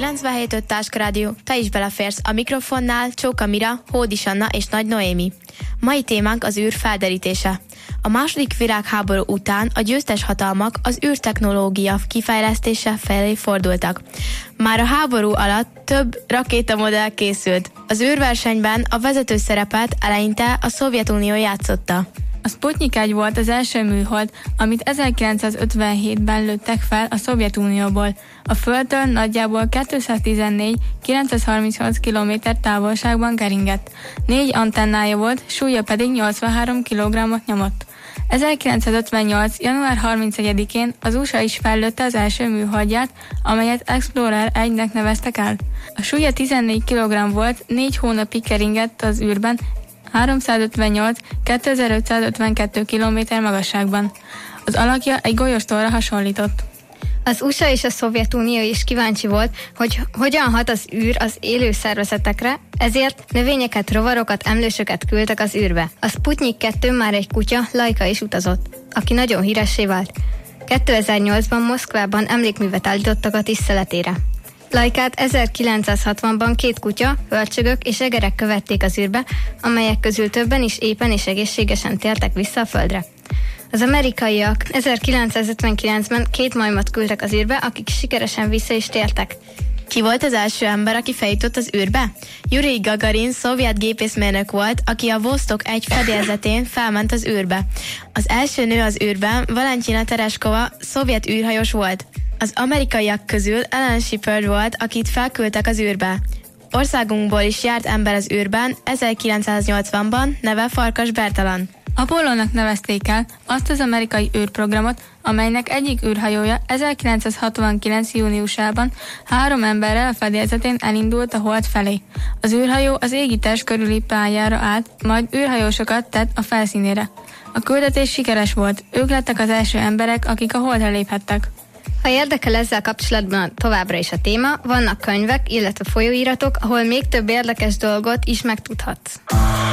97.5 Táskarádió, te is beleférsz a mikrofonnál, Csóka Mira, Hódis Anna és Nagy Noémi. Mai témánk az űr felderítése. A második világháború után a győztes hatalmak az űrtechnológia kifejlesztése felé fordultak. Már a háború alatt több rakétamodell készült. Az űrversenyben a vezető szerepet eleinte a Szovjetunió játszotta. A Sputnik 1 volt az első műhold, amit 1957-ben lőttek fel a Szovjetunióból. A Földtől nagyjából 214-938 km távolságban keringett. 4 antennája volt, súlya pedig 83 kg-ot nyomott. 1958. január 31-én az USA is fellőtte az első műholdját, amelyet Explorer 1-nek neveztek el. A súlya 14 kg volt, 4 hónapig keringett az űrben, 358-2552 km magasságban. Az alakja egy golyóstólra hasonlított. Az USA és a Szovjetunió is kíváncsi volt, hogy hogyan hat az űr az élő szervezetekre, ezért növényeket, rovarokat, emlősöket küldtek az űrbe. A Sputnik 2 már egy kutya, Laika is utazott, aki nagyon híressé vált. 2008-ban Moszkvában emlékművet állítottak a tiszteletére. Laikát 1960-ban 2 kutya, hörcsögök és egerek követték az űrbe, amelyek közül többen is éppen és egészségesen tértek vissza a Földre. Az amerikaiak 1959-ben 2 majmot küldtek az űrbe, akik sikeresen vissza is tértek. Ki volt az első ember, aki feljutott az űrbe? Yuri Gagarin szovjet gépészmérnök volt, aki a Vostok 1 fedélzetén felment az űrbe. Az első nő az űrben, Valentina Tereskova, szovjet űrhajós volt. Az amerikaiak közül Alan Shepard volt, akit felküldtek az űrbe. Országunkból is járt ember az űrben 1980-ban, neve Farkas Bertalan. Apollónak nevezték el azt az amerikai űrprogramot, amelynek egyik űrhajója 1969. júniusában 3 emberrel a fedélzetén elindult a hold felé. Az űrhajó az égitest körüli pályára állt, majd űrhajósokat tett a felszínére. A küldetés sikeres volt, ők lettek az első emberek, akik a holdra léphettek. Ha érdekel ezzel kapcsolatban továbbra is a téma, vannak könyvek, illetve folyóiratok, ahol még több érdekes dolgot is megtudhatsz.